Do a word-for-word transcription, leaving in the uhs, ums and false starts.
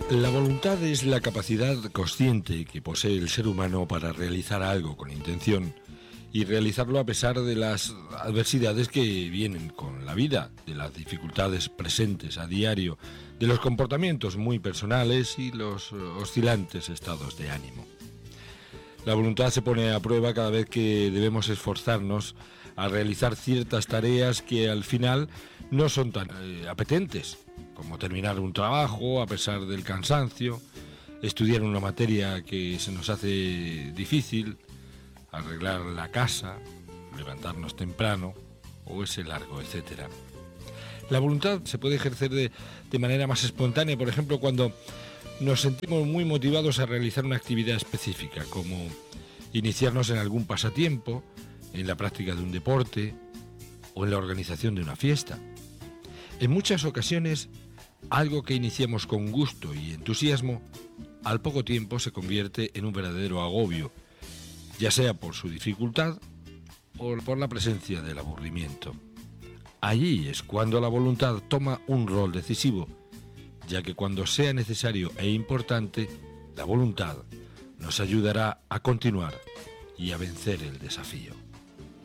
La voluntad es la capacidad consciente que posee el ser humano para realizar algo con intención y realizarlo a pesar de las adversidades que vienen con la vida, de las dificultades presentes a diario, de los comportamientos muy personales y los oscilantes estados de ánimo. La voluntad se pone a prueba cada vez que debemos esforzarnos a realizar ciertas tareas que al final no son tan eh, apetentes, como terminar un trabajo a pesar del cansancio, estudiar una materia que se nos hace difícil, arreglar la casa, levantarnos temprano o ese largo etcétera. La voluntad se puede ejercer de, de manera más espontánea, por ejemplo, cuando nos sentimos muy motivados a realizar una actividad específica, como iniciarnos en algún pasatiempo, en la práctica de un deporte o en la organización de una fiesta. En muchas ocasiones, algo que iniciamos con gusto y entusiasmo, al poco tiempo se convierte en un verdadero agobio, ya sea por su dificultad o por la presencia del aburrimiento. Allí es cuando la voluntad toma un rol decisivo, ya que cuando sea necesario e importante, la voluntad nos ayudará a continuar y a vencer el desafío.